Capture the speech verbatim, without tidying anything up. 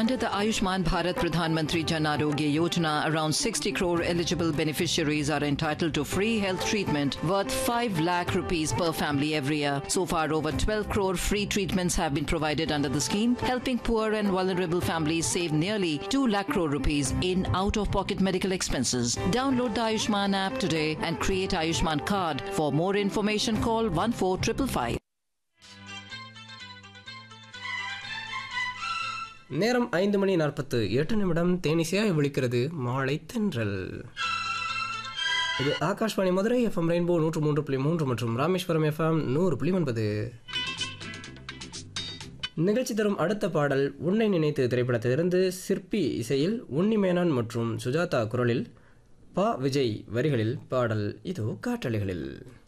Under the Ayushman Bharat Pradhan Mantri Jan Arogya Yojana, around sixty crore eligible beneficiaries are entitled to free health treatment worth five lakh rupees per family every year. So far, over twelve crore free treatments have been provided under the scheme, helping poor and vulnerable families save nearly two lakh crore rupees in out-of-pocket medical expenses. Download the Ayushman app today and create Ayushman card. For more information, call one four five five five. நேரம் ஐந்து மணி நாற்பத்து எட்டு நிமிடம் தேனிசையாய் விழிக்கிறது மாலை தென்றல். இது Akashvani Madurai FM rainbow நூற்று மூன்று புள்ளி மூன்று மற்றும் ராமேஸ்வரம் எஃப்எம் நூறு புள்ளி ஒன்பது. நிகழ்ச்சி தரும் அடுத்த பாடல் உன்னை நினைத்து திரைப்படத்திலிருந்து சிற்பி இசையில் உன்னி மேனான் மற்றும் சுஜாதா குரலில் பா விஜய் வரிகளில் பாடல் இதோ காற்றலைகளில்.